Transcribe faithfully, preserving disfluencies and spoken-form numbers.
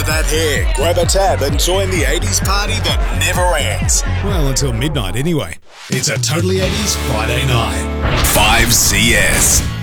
that hair, grab a tab and join the eighties party that never ends. Well, until midnight anyway. It's a Totally eighties Friday night. five C S.